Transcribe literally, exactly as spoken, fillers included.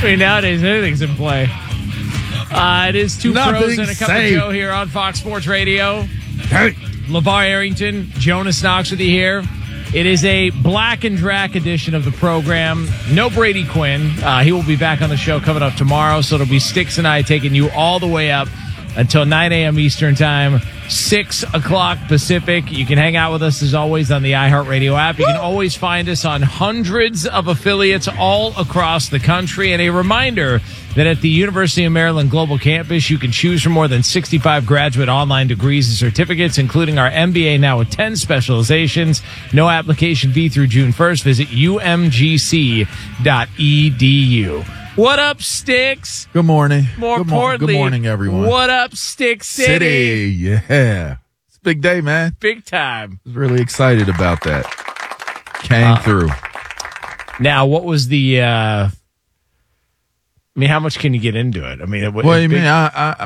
I mean, nowadays, anything's in play. Uh, it is Two Pros and a Cup of Joe here on Fox Sports Radio. Hey. LeVar Arrington, Jonas Knox with you here. It is a Black and Drac edition of the program. No Brady Quinn. Uh, he will be back on the show coming up tomorrow, so it'll be Sticks and I taking you all the way up until nine a.m. Eastern Time, six o'clock Pacific. You can hang out with us, as always, on the iHeartRadio app. You can always find us on hundreds of affiliates all across the country. And a reminder that at the University of Maryland Global Campus, you can choose from more than sixty-five graduate online degrees and certificates, including our M B A now with ten specializations. No application fee through June first. Visit U M G C dot E D U. What up, Sticks? Good morning. More good importantly, good morning, everyone. What up, Stick City? City, yeah. It's a big day, man. Big time. I was really excited about that. Came uh, through. Now, what was the, uh, I mean, how much can you get into it? I mean, it, what do you big, mean? I, I,